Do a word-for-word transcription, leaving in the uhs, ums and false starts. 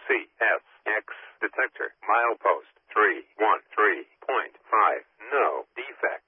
C S X detector. Milepost three one three point five. No defect.